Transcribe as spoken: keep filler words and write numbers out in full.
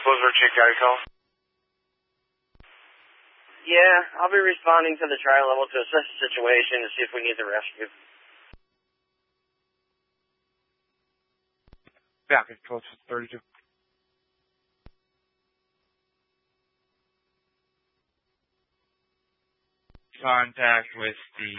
Chief Guy call? Yeah, I'll be responding to the tri-level to assess the situation and see if we need the rescue. Yeah, close to thirty-two. Contact with the